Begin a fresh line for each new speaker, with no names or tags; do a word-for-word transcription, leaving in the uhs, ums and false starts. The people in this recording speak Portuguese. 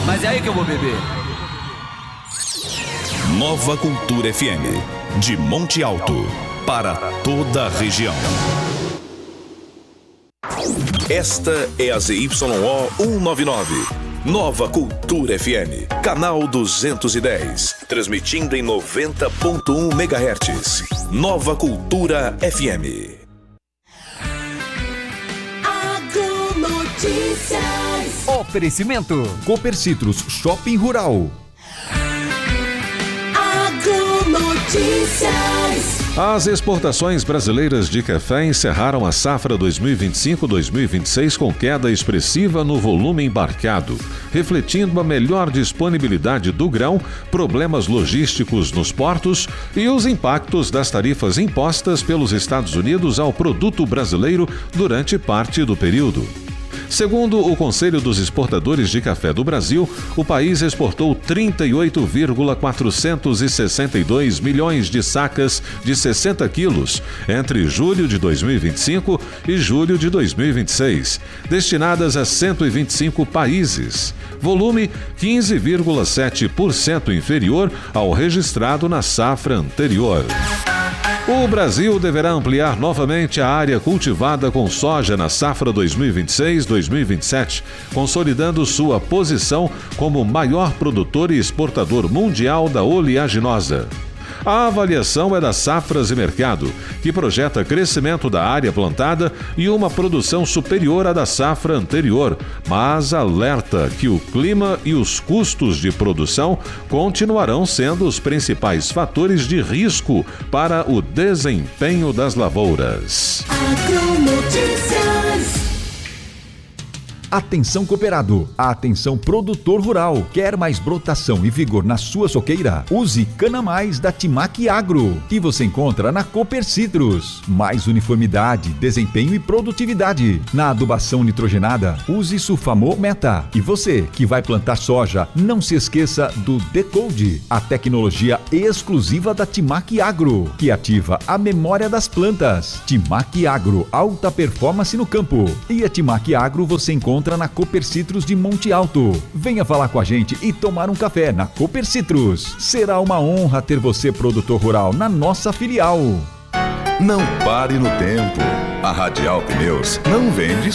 Mas é aí que eu vou beber.
Nova Cultura F M, de Monte Alto, para toda a região. Esta é a Z Y O cento e noventa e nove, Nova Cultura F M, canal duzentos e dez, transmitindo em noventa ponto um megahertz. Nova Cultura F M.
Agronotícias. Oferecimento Copercitros Shopping Rural. Agronotícias.
As exportações brasileiras de café encerraram a safra dois mil e vinte e cinco dois mil e vinte e seis com queda expressiva no volume embarcado, refletindo a melhor disponibilidade do grão, problemas logísticos nos portos e os impactos das tarifas impostas pelos Estados Unidos ao produto brasileiro durante parte do período. Segundo o Conselho dos Exportadores de Café do Brasil, o país exportou trinta e oito vírgula quatrocentos e sessenta e dois milhões de sacas de sessenta quilos entre julho de dois mil e vinte e cinco e julho de dois mil e vinte e seis, destinadas a cento e vinte e cinco países. Volume quinze vírgula sete por cento inferior ao registrado na safra anterior. O Brasil deverá ampliar novamente a área cultivada com soja na safra dois mil e vinte e seis dois mil e vinte e sete, consolidando sua posição como maior produtor e exportador mundial da oleaginosa. A avaliação é da Safras e Mercado, que projeta crescimento da área plantada e uma produção superior à da safra anterior, mas alerta que o clima e os custos de produção continuarão sendo os principais fatores de risco para o desempenho das lavouras.
Agronotícias. Atenção cooperado, atenção produtor rural. Quer mais brotação e vigor na sua soqueira? Use Cana Mais da Timac Agro, que você encontra na Copercitros. Mais uniformidade, desempenho e produtividade. Na adubação nitrogenada, use Sulfamol Meta. E você que vai plantar soja, não se esqueça do Decode, a tecnologia exclusiva da Timac Agro, que ativa a memória das plantas. Timac Agro, alta performance no campo. E a Timac Agro você encontra na Copercitros de Monte Alto. Venha falar com a gente e tomar um café na Copercitros. Será uma honra ter você, produtor rural, na nossa filial.
Não pare no tempo. A Radial Pneus não vende